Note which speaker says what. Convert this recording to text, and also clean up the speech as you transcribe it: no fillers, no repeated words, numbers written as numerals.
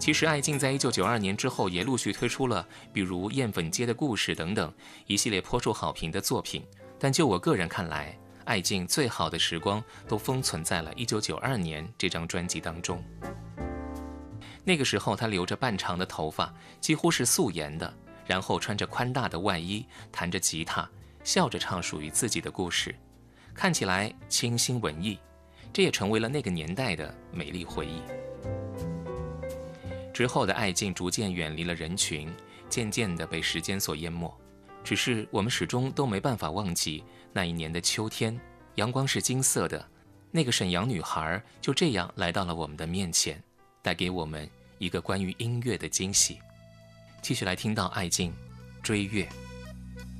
Speaker 1: 其实艾敬在1992年之后也陆续推出了比如《艳粉街的故事》等等一系列颇受好评的作品，但就我个人看来，艾敬最好的时光都封存在了1992年这张专辑当中。那个时候他留着半长的头发，几乎是素颜的，然后穿着宽大的外衣，弹着吉他，笑着唱属于自己的故事，看起来清新文艺，这也成为了那个年代的美丽回忆。之后的艾敬逐渐远离了人群，渐渐地被时间所淹没。只是我们始终都没办法忘记那一年的秋天，阳光是金色的，那个沈阳女孩就这样来到了我们的面前，带给我们一个关于音乐的惊喜。继续来听到艾敬《追月》。